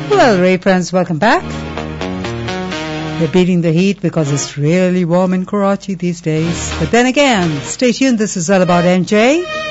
Well, Ray friends, welcome back. We're beating the heat because it's really warm in Karachi these days. But then again, stay tuned. This is all about MJ.